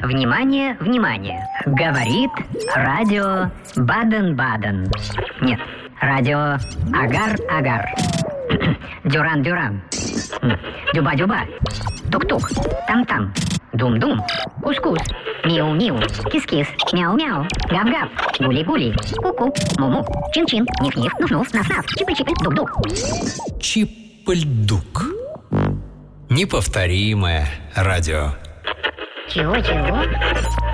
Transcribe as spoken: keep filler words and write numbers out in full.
Внимание, внимание. Говорит радио Баден-Баден. Нет, радио Агар-Агар. Дюран-Дюран. Дюба-Дюба. Тук-тук. Там-там. Дум-дум. Кус-кус. Миу-миу. Кис-кис. Мяу-мяу. Гав-гав. Гули-гули. Ку-ку. Му-му. Чин-чин. Ниф-ниф. Нуф-нуф. Наф-наф. Чипль-чипль. Дук-дук. Чипль-дук. Неповторимое радио. Чего-чего?